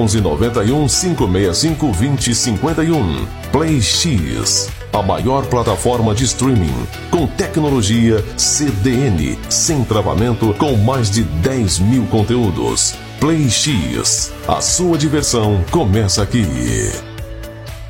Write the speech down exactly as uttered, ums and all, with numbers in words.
onze noventa e um, cinco seis cinco, vinte, cinquenta e um. Play X, a maior plataforma de streaming com tecnologia C D N, sem travamento, com mais de dez mil conteúdos. Play X, a sua diversão começa aqui.